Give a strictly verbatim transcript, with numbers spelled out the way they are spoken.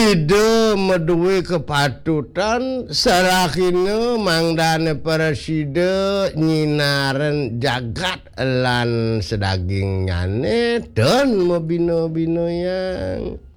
ide meduwe kepatutan sarakina mangdane preside nyinaren jagat lan sedaging nyane dan mabino-bino yang